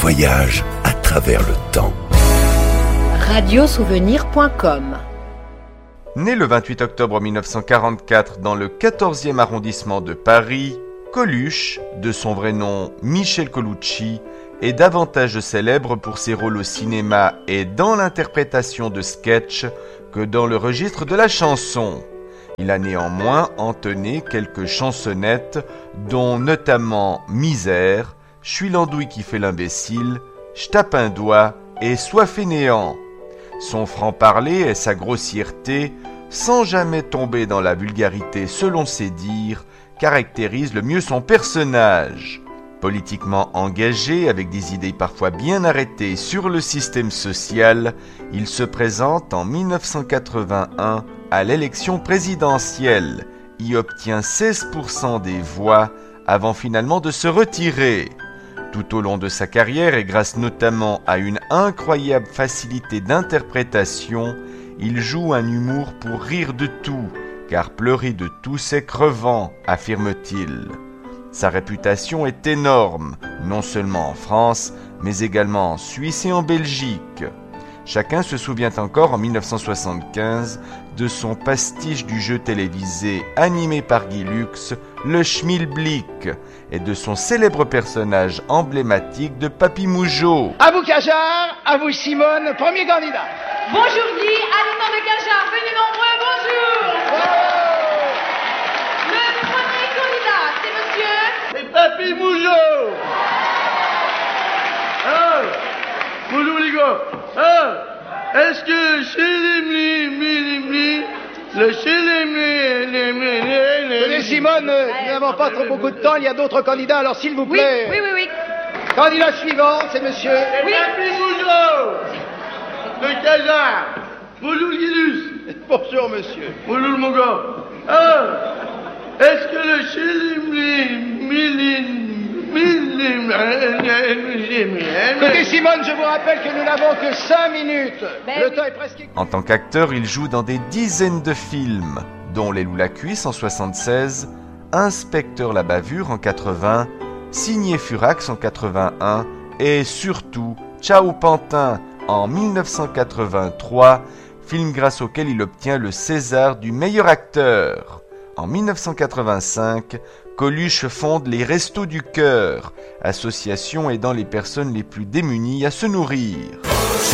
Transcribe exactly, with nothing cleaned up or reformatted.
voyage à travers le temps. radio souvenir point com. Né le vingt-huit octobre mille neuf cent quarante-quatre dans le quatorzième arrondissement de Paris, Coluche, de son vrai nom Michel Colucci, est davantage célèbre pour ses rôles au cinéma et dans l'interprétation de sketchs que dans le registre de la chanson. Il a néanmoins entonné quelques chansonnettes, dont notamment Misère, J'suis l'andouille qui fait l'imbécile, J'tape un doigt et Sois fainéant. Son franc-parler et sa grossièreté, sans jamais tomber dans la vulgarité selon ses dires, caractérisent le mieux son personnage. Politiquement engagé, avec des idées parfois bien arrêtées sur le système social, il se présente en mille neuf cent quatre-vingt-un à l'élection présidentielle, y obtient seize pour cent des voix avant finalement de se retirer. Tout au long de sa carrière et grâce notamment à une incroyable facilité d'interprétation, il joue un humour pour rire de tout, car pleurer de tout c'est crevant, affirme-t-il. Sa réputation est énorme, non seulement en France, mais également en Suisse et en Belgique. Chacun se souvient encore en mille neuf cent soixante-quinze de son pastiche du jeu télévisé animé par Guy Lux, le Schmilblick, et de son célèbre personnage emblématique de Papy Mougeot. À vous Cajard, à vous Simone, premier candidat. Bonjour Guy, habitants de Cajard, venez nombreux, bonjour. Oh. Le premier candidat, c'est monsieur... C'est Papy Mougeot. Ah, bonjour les gars. Ah, est-ce que chez les mli, le chez les mli, Simone, nous n'avons pas trop beaucoup de temps, il y a d'autres candidats, alors s'il vous plaît. Oui, oui, oui, oui. Candidat suivant, c'est monsieur... Oui. Papy Mougeot, de Cajard. Bonjour Guilus. Bonjour monsieur. Bonjour mon gars. Ah, est-ce que le chez les mli, Écoutez Simone, je vous rappelle que nous n'avons que cinq minutes. Ben Le oui. temps est presque... En tant qu'acteur, il joue dans des dizaines de films, dont Les Loups la Cuisse en soixante-seize, Inspecteur la Bavure en quatre-vingts, Signé Furax en quatre-vingt-un et surtout Ciao Pantin en mille neuf cent quatre-vingt-trois, film grâce auquel il obtient le César du meilleur acteur. En mille neuf cent quatre-vingt-cinq, Coluche fonde les Restos du Cœur, association aidant les personnes les plus démunies à se nourrir.